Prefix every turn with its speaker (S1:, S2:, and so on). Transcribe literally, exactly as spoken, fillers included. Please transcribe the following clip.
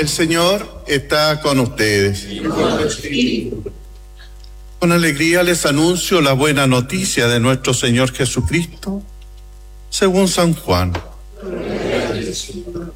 S1: El Señor está con ustedes. Con alegría les anuncio la buena noticia de nuestro Señor Jesucristo, según San Juan.